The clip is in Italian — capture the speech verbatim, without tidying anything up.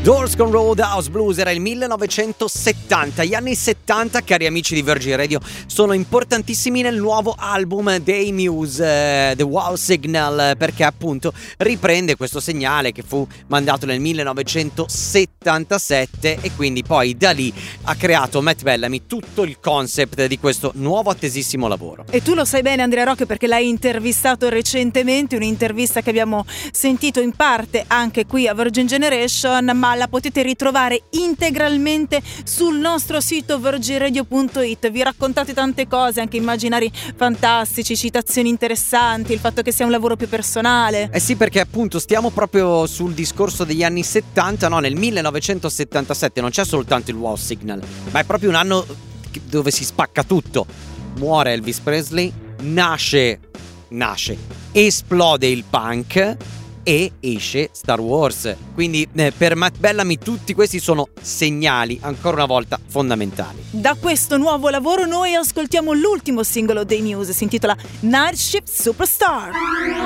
Doors con Roadhouse Blues, era il millenovecentosettanta. Gli anni settanta, cari amici di Virgin Radio, sono importantissimi nel nuovo album dei Muse, uh, The Wow Signal, perché appunto riprende questo segnale che fu mandato nel millenovecentosettantasette e quindi poi da lì ha creato Matt Bellamy tutto il concept di questo nuovo attesissimo lavoro. E tu lo sai bene, Andrea Rocche, perché l'hai intervistato recentemente, un'intervista che abbiamo sentito in parte anche qui a Virgin Generation, ma la potete ritrovare integralmente sul nostro sito virgin radio punto it. Vi raccontate tante cose, anche immaginari fantastici, citazioni interessanti, il fatto che sia un lavoro più personale. Eh sì, perché appunto stiamo proprio sul discorso degli anni settanta, no? Nel millenovecentosettantasette non c'è soltanto il Wow Signal, ma è proprio un anno dove si spacca tutto. Muore Elvis Presley, nasce, nasce, esplode il punk e esce Star Wars. Quindi eh, per Matt Bellamy tutti questi sono segnali, ancora una volta, fondamentali. Da questo nuovo lavoro noi ascoltiamo l'ultimo singolo dei Muse, si intitola Night Shift Superstar.